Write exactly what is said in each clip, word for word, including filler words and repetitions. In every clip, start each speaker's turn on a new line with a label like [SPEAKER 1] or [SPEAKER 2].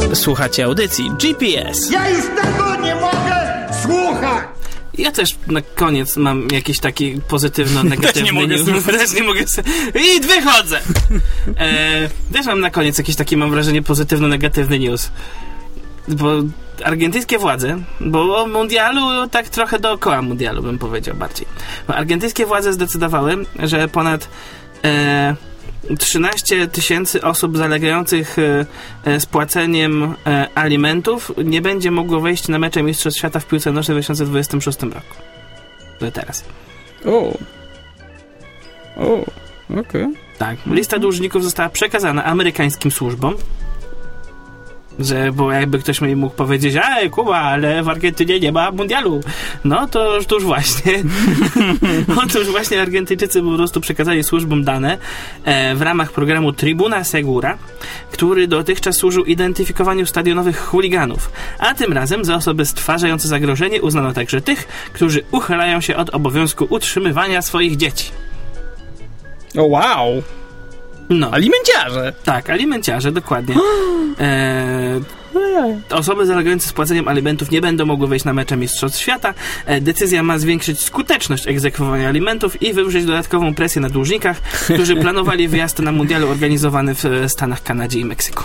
[SPEAKER 1] Słuchacie audycji G P S.
[SPEAKER 2] Ja już tego nie mogę słuchać!
[SPEAKER 1] Ja też na koniec mam jakiś taki pozytywno-negatywny
[SPEAKER 3] Też nie mogę
[SPEAKER 1] news. Też nie mogę s- I wychodzę! E, też mam na koniec jakiś taki, mam wrażenie, pozytywno-negatywny news. Bo argentyńskie władze, bo o mundialu tak trochę dookoła mundialu bym powiedział bardziej. Bo argentyńskie władze zdecydowały, że ponad e, trzynaście tysięcy osób zalegających e, e, z płaceniem e, alimentów nie będzie mogło wejść na mecze Mistrzostw Świata w piłce nożnej w dwa tysiące dwudziestym szóstym roku. To teraz.
[SPEAKER 3] O. O. Okej. Okay.
[SPEAKER 1] Tak. Lista dłużników została przekazana amerykańskim służbom. Że, bo jakby ktoś mi mógł powiedzieć, ej Kuba, ale w Argentynie nie ma mundialu. No to, to już właśnie otóż właśnie Argentyńczycy po prostu przekazali służbom dane e, w ramach programu Tribuna Segura, który dotychczas służył identyfikowaniu stadionowych chuliganów. A tym razem za osoby stwarzające zagrożenie uznano także tych, którzy uchylają się od obowiązku utrzymywania swoich dzieci.
[SPEAKER 3] O wow!
[SPEAKER 1] No.
[SPEAKER 3] Alimenciarze!
[SPEAKER 1] Tak, alimenciarze, dokładnie. E, osoby zalegające z płaceniem alimentów nie będą mogły wejść na mecze Mistrzostw Świata. E, decyzja ma zwiększyć skuteczność egzekwowania alimentów i wywrzeć dodatkową presję na dłużnikach, którzy planowali wyjazd na mundialu organizowany w Stanach, Kanadzie i Meksyku.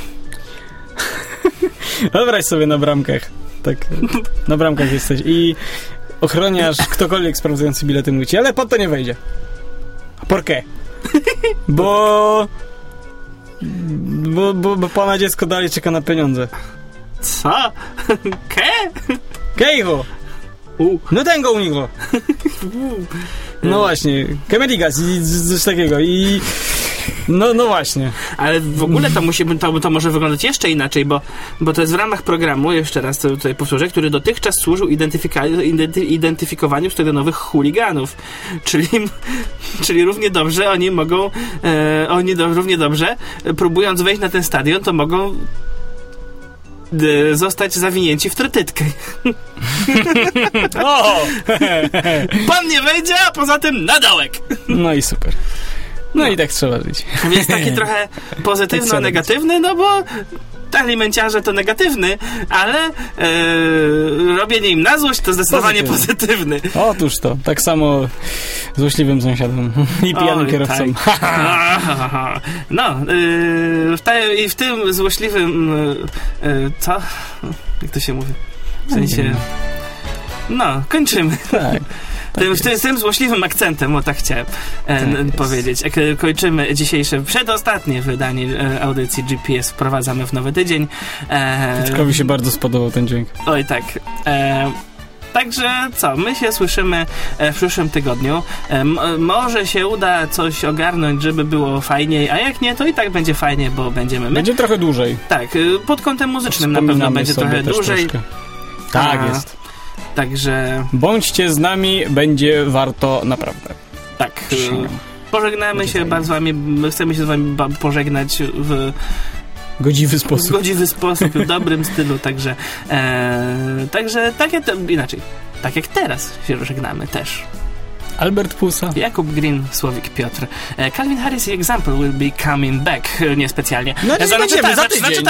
[SPEAKER 3] Wyobraź sobie na bramkach. Tak, na bramkach jesteś i ochroniarz, ktokolwiek sprawdzający bilety mówi ci, ale pod to nie wejdzie. ¿Por qué? Bo... Bo, bo, bo pana dziecko dalej czeka na pieniądze.
[SPEAKER 1] Co? Ke?
[SPEAKER 3] ¿Qué hijo?
[SPEAKER 1] U.
[SPEAKER 3] No tengo un hijo. No właśnie. ¿Qué me digas? I coś takiego. I... No, no właśnie.
[SPEAKER 1] Ale w ogóle to, musi, to, to może wyglądać jeszcze inaczej, bo, bo to jest w ramach programu, jeszcze raz to tutaj powtórzę, który dotychczas służył identyfika- identy- identyfikowaniu stadionowych chuliganów. Czyli, czyli równie dobrze oni mogą, e, oni do, równie dobrze, próbując wejść na ten stadion, to mogą e, zostać zawinięci w trytytkę.
[SPEAKER 3] O!
[SPEAKER 1] Pan nie wejdzie, a poza tym na dołek.
[SPEAKER 3] No i super. No, no i tak trzeba żyć.
[SPEAKER 1] Więc taki trochę pozytywno-negatywny, no bo alimenciarze to negatywny, ale e, robienie im na złość to zdecydowanie pozytywny.
[SPEAKER 3] pozytywny. Otóż to. Tak samo złośliwym sąsiadom i pijanym Oj, kierowcom.
[SPEAKER 1] Tak. No, e, w, te, i w tym złośliwym e, co? Jak to się mówi? W sensie... No, kończymy. Tak. Tym, tym, tym złośliwym akcentem, o tak chciałem e, tak powiedzieć. E, kończymy dzisiejsze, przedostatnie wydanie e, audycji G P S. Wprowadzamy w nowy tydzień. E,
[SPEAKER 3] Piotrkowi się bardzo spodobał ten dźwięk.
[SPEAKER 1] Oj, tak. E, Także co, my się słyszymy w przyszłym tygodniu. M- może się uda coś ogarnąć, żeby było fajniej, a jak nie, to i tak będzie fajnie, bo będziemy my.
[SPEAKER 3] Będzie trochę dłużej.
[SPEAKER 1] Tak, pod kątem muzycznym na pewno będzie trochę dłużej.
[SPEAKER 3] Troszkę. Tak
[SPEAKER 1] a,
[SPEAKER 3] jest.
[SPEAKER 1] Także...
[SPEAKER 3] Bądźcie z nami, będzie warto naprawdę.
[SPEAKER 1] Tak. Pożegnamy się bardzo z wami, chcemy się z wami pożegnać w
[SPEAKER 3] godziwy sposób.
[SPEAKER 1] W godziwy sposób, w dobrym stylu, także e, także tak jak, inaczej, tak jak teraz się żegnamy też.
[SPEAKER 3] Albert Pusa.
[SPEAKER 1] Jakub Green, Słowik Piotr. E, Calvin Harris i Example will be coming back. Niespecjalnie.
[SPEAKER 3] No,
[SPEAKER 1] e,
[SPEAKER 3] będziemy za tydzień.
[SPEAKER 1] Znaczy,